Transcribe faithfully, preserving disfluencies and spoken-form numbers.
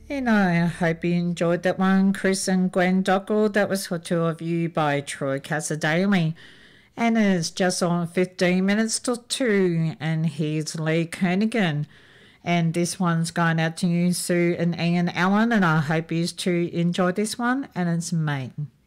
And I hope you enjoyed that one, Chris and Gwen Dockrell. That was For Two of You by Troy Cassar-Daley. And it's just on fifteen minutes to two. And here's Lee Kernaghan. And this one's going out to you, Sue and Ian Allen. And I hope you two enjoy this one. And it's Mate.